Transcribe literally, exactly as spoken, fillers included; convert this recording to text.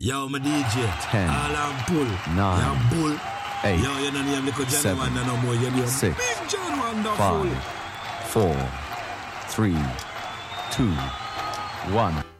Yo, my D J. ten, all I'm pull. nine, Yo, bull. eight, Yo, you know name little Johnny seven, Wonder no more. You know six, Big John Wonderful. five, four, three, two, one.